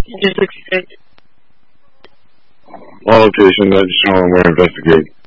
Just looks good. All location, I just showing we're investigating.